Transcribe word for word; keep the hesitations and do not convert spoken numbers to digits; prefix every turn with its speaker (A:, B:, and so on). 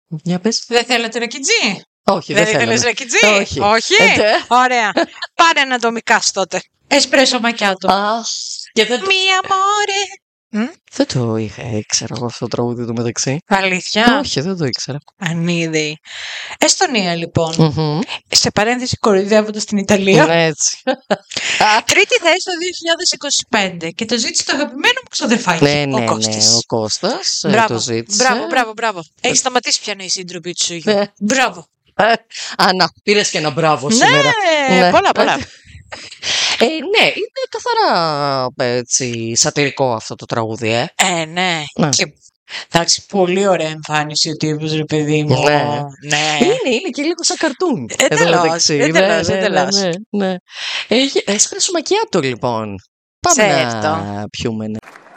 A: Για πες.
B: Δεν θέλετε ρακιτζί?
A: Όχι, δεν,
B: δεν
A: θέλουμε.
B: ήθελες ρακιτζί?
A: Όχι.
B: Όχι.
A: Ε,
B: Ωραία. Πάρε ένα ντομικάς τότε. Εσπρέσο μακιάτο.
A: Α, και δεν,
B: Μία μόρε. Μ?
A: δεν το είχα, ήξερα εγώ αυτό το τραγούδι του μεταξύ.
B: Αλήθεια.
A: Όχι, δεν το ήξερα.
B: Ανίδη. Εστονία λοιπόν.
A: Μμμ.
B: Σε παρένθεση κοροϊδεύοντας την Ιταλία.
A: Ναι, έτσι.
B: Τρίτη θέση το δύο χιλιάδες είκοσι πέντε. Και το ζήτησε το αγαπημένο μου ξαδερφάκι.
A: Ναι, ναι,
B: ο
A: ναι,
B: Κώστας.
A: ο Κώστας ε,
B: Μπράβο,
A: το ζήτησε.
B: μπράβο, μπράβο, μπράβο. Έχει σταματήσει πια να είσαι η ντροπή του Σογιού.
A: Ναι.
B: Μπράβο.
A: Ε, Α, να, πήρες και ένα μπράβο σήμερα.
B: Ναι,
A: Ναι.
B: πολλά, πολλά.
A: Ε, ναι, είναι καθαρά έτσι, σατυρικό αυτό το τραγούδι, ε.
B: Ε, ναι.
A: Ναι.
B: Και, εντάξει, πολύ ωραία εμφάνιση ο τύπος, ρε παιδί μου.
A: Ναι.
B: Ναι.
A: Είναι, είναι και λίγο σαν καρτούν.
B: Ε,
A: εδώ
B: τελώς,
A: μεταξύ.
B: ε, τελώς,
A: ναι,
B: ε,
A: ναι,
B: τελώς.
A: ναι, ναι. Έχει έσπρεσο μακιάτο λοιπόν. Πάμε
B: Certo.
A: να πιούμε. Ναι.